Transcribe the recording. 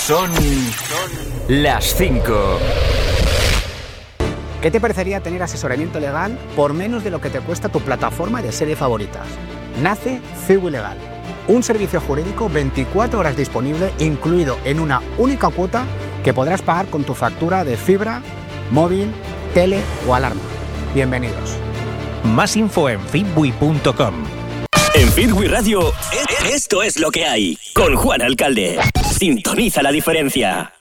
Son las 5. ¿Qué te parecería tener asesoramiento legal por menos de lo que te cuesta tu plataforma de series favoritas? Nace Ciwi Legal, un servicio jurídico 24 horas disponible, incluido en una única cuota que podrás pagar con tu factura de fibra, móvil, tele o alarma. Bienvenidos. Más info en fitwi.com. En Fitwi Radio, esto es lo que hay. Con Juan Alcalde. Sintoniza la diferencia.